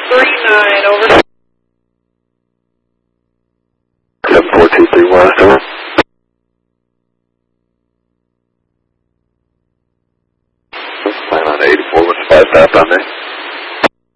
39, over. 74231, last over. Plan on 84, what's 5 path on there?